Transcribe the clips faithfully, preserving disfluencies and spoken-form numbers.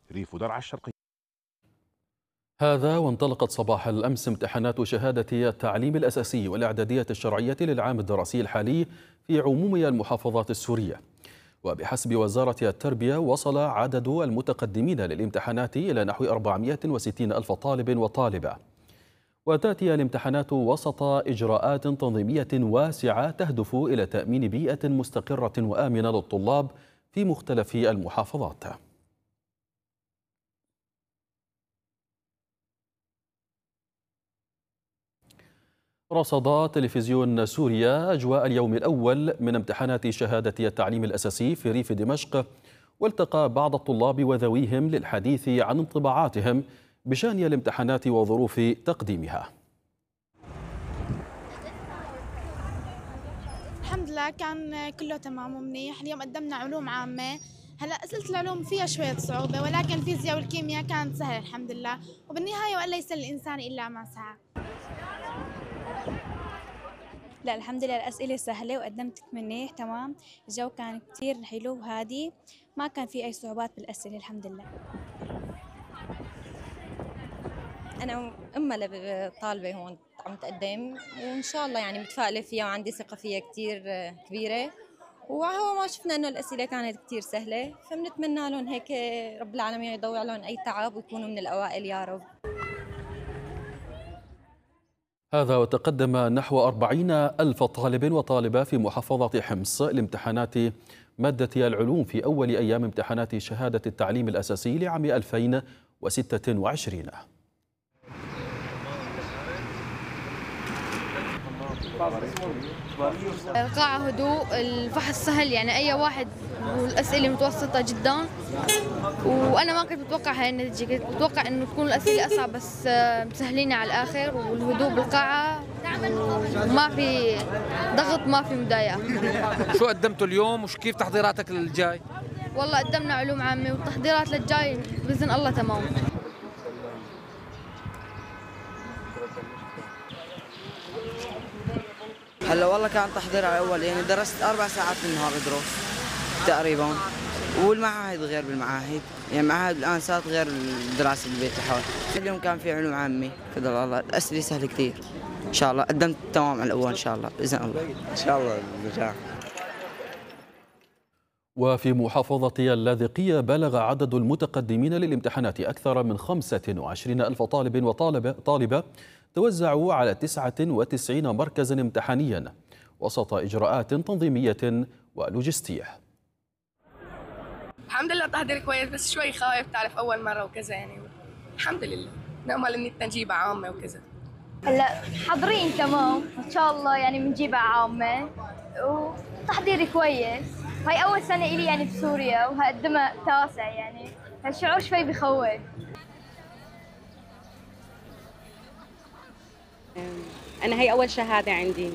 ريف ودرعا الشرقية. هذا وانطلقت صباح الأمس امتحانات شهادة التعليم الأساسي والإعدادية الشرعية للعام الدراسي الحالي في عموم المحافظات السورية. وبحسب وزارة التربية وصل عدد المتقدمين للامتحانات إلى نحو أربعمئة وستين ألف طالب وطالبة. وتأتي الامتحانات وسط إجراءات تنظيمية واسعة تهدف إلى تأمين بيئة مستقرة وآمنة للطلاب في مختلف المحافظات. رصد تلفزيون سوريا أجواء اليوم الأول من امتحانات شهادة التعليم الأساسي في ريف دمشق، والتقى بعض الطلاب وذويهم للحديث عن انطباعاتهم بشأن الامتحانات وظروف تقديمها. الحمد لله كان كله تمام ومنيح. اليوم قدمنا علوم عامة. هلا أسئلة العلوم فيها شوية صعوبة، ولكن الفيزياء والكيمياء كانت سهلة الحمد لله، وبالنهاية وأن ليس للإنسان إلا ما سعى. لا الحمد لله الأسئلة سهلة وقدمت منيح تمام. الجو كان كتير حلو وهادي، ما كان في أي صعوبات بالأسئلة الحمد لله. أنا أم لطالبة هون عم تقدم، وإن شاء الله يعني متفائلة فيها وعندي ثقة فيها كتير كبيرة، وهو ما شفنا إنه الأسئلة كانت كتير سهلة، فبنتمنى لهم هيك رب العالمين يضوي عليهم أي تعب ويكونوا من الأوائل يا رب. هذا وتقدم نحو أربعين ألف طالب وطالبة في محافظة حمص لامتحانات مادة العلوم في أول أيام امتحانات شهادة التعليم الأساسي لعام ألفين وستة وعشرين. القاعة هدوء، الفحص سهل، يعني أي واحد، والأسئلة متوسطة جدا، وأنا ما كنت متوقع هاي النتيجة، كنت متوقع إنه تكون الأسئلة أصعب، بس مسهلين على الآخر، والهدوء بالقاعة وما في ضغط، ما في مضايقة. شو قدمتوا اليوم وكيف تحضيراتك للجاي؟ والله قدمنا علوم عامة، والتحضيرات للجاي بإذن الله تمام. هلا والله كان تحضير على الاول، يعني درست اربع ساعات في النهار ادرس تقريبا، والمعاهد غير بالمعاهد، يعني معاهد الان صارت غير الدراسه بالبيت الحول. اليوم كان في علوم عامه بفضل الله، الاسئله سهله كثير ان شاء الله، قدمت تمام على الاول ان شاء الله باذن الله. ان شاء الله النجاح. وفي محافظة اللاذقية بلغ عدد المتقدمين للامتحانات أكثر من خمسة وعشرين ألف طالب وطالبة طالبة توزعوا على تسعة وتسعين مركزا امتحانيا وسط إجراءات تنظيمية ولوجستية. الحمد لله تحضير كويس، بس شوي خايف، تعرف أول مرة وكذا يعني. الحمد لله نأمل إن نجيبها عامة وكذا. هلا حاضرين تمام إن شاء الله، يعني بنجيبها عامة وتحضيري كويس. هاي أول سنة إلي يعني بسوريا، وهقدمها تاسع، يعني هالشعور شوي بخوف. أنا هي أول شهادة عندي،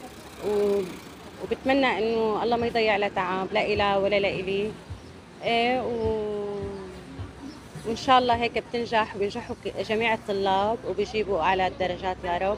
وبتمنى إنه الله ما يضيع لها تعب، لا إلها ولا لا إلي. إيه و... وإن شاء الله هيك بتنجح وبينجحوا جميع الطلاب وبيجيبوا أعلى الدرجات يا رب.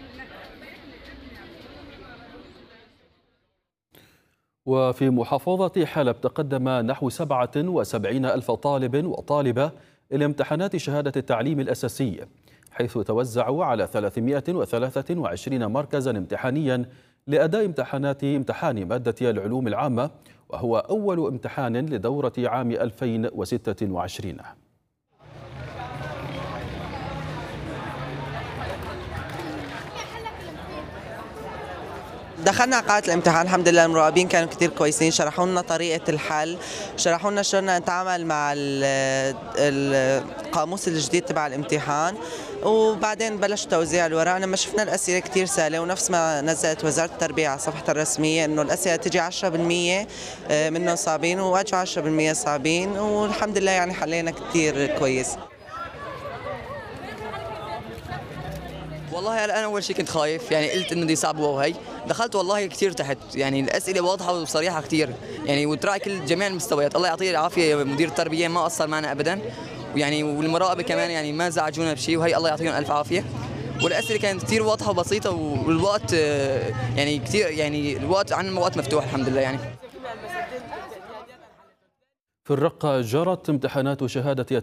وفي محافظة حلب تقدم نحو سبعة وسبعين ألف طالب وطالبة إلى امتحانات شهادة التعليم الأساسي، حيث توزعوا على ثلاثمئة وثلاثة وعشرين مركزا امتحانيا لأداء امتحانات امتحان مادة العلوم العامة، وهو أول امتحان لدورة عام ألفين وستة وعشرين. دخلنا على قاعة الامتحان الحمد لله، المراقبين كانوا كتير كويسين، شرحوا لنا طريقة الحل، شرحوا لنا شو بدنا نتعامل مع القاموس الجديد تبع الامتحان، وبعدين بلش توزيع الورق. لما شفنا الأسئلة كتير سهلة، ونفس ما نزلت وزارة التربية على صفحتها الرسمية إنه الأسئلة تجي عشرة بالمئة منهم صعبين واجوا عشرة بالمئة صعبين، والحمد لله يعني حلينا كتير كويس. والله هلا انا اول شيء كنت خايف، يعني قلت انه دي صعبه وهي، دخلت والله كثير تحت، يعني الاسئله واضحه وصريحه كثير، يعني وتراعي كل جميع المستويات. الله يعطيه العافيه مدير التربيه، ما قصر معنا ابدا، ويعني والمراقبه كمان يعني ما زعجونا بشيء، وهي الله يعطيهم الف عافيه. والاسئله كانت كثير واضحه وبسيطه، والوقت يعني كثير، يعني الوقت عن وقت مفتوح الحمد لله. يعني في الرقة جرت امتحانات شهادة